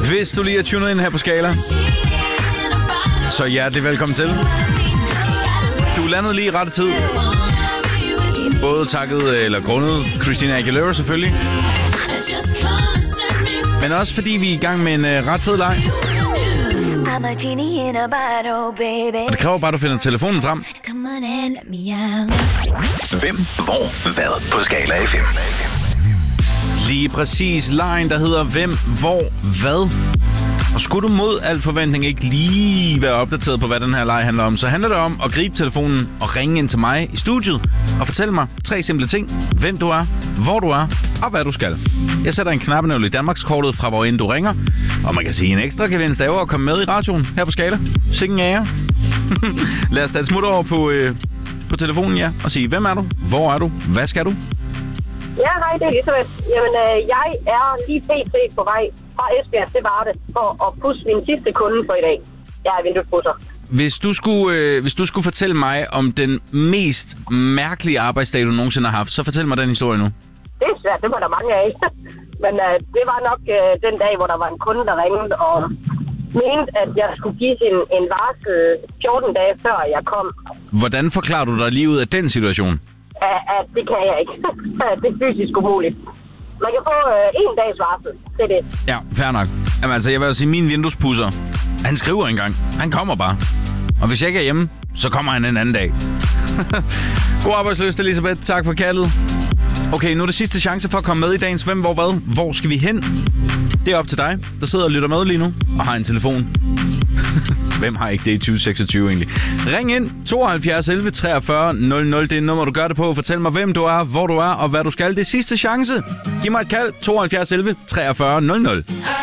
Hvis du lige er tunet ind her på Skala, så hjertelig velkommen til. Du landede lige i rette tid. Både takket eller grundet Christina Aguilera selvfølgelig. Men også fordi vi er i gang med en ret fed leg. Og det kræver bare, at du finder telefonen frem. Hvem, hvor, hvad på Skala FM. Lige præcis lejen, der hedder hvem, hvor, hvad. Og skulle du mod al forventning ikke lige være opdateret på, hvad den her leg handler om, så handler det om at gribe telefonen og ringe ind til mig i studiet og fortælle mig 3 simple ting. Hvem du er, hvor du er og hvad du skal. Jeg sætter en knappenål i Danmarkskortet fra, hvor end du ringer. Og man kan sige en ekstra gevinst af at komme med i radioen her på Skala. Sikken ære. Lad os da et smut over på telefonen, ja, og sige, hvem er du, hvor er du, hvad skal du? Ja, hej, det er Elisabeth. Jamen, jeg er lige pt. På vej fra Esbjerg til Varde for at pusse min sidste kunde for i dag. Jeg er vinduespusser. Hvis du skulle fortælle mig om den mest mærkelige arbejdsdag, du nogensinde har haft, så fortæl mig den historie nu. Det er svært, det var der mange af. Men det var nok den dag, hvor der var en kunde, der ringede og mente, at jeg skulle give hende en varsel 14 dage før jeg kom. Hvordan forklarer du dig lige ud af den situation? At det kan jeg ikke. Det er fysisk umuligt. Man kan få 1 dags varsel. Det er det. Ja, fair nok. Jamen altså, jeg vil sige, min vinduespusser, han skriver engang. Han kommer bare. Og hvis jeg ikke er hjemme, så kommer han en anden dag. God arbejdsløst, Elisabeth. Tak for kaldet. Okay, nu er det sidste chance for at komme med i dagens Hvem, hvor, hvad. Hvor skal vi hen? Det er op til dig, der sidder og lytter med lige nu og har en telefon. Hvem har ikke det i 2026 egentlig? Ring ind 72 11 43 00. Det er nummer, du gør det på. Fortæl mig, hvem du er, hvor du er og hvad du skal. Det er sidste chance. Giv mig et kald 72 11 43 00.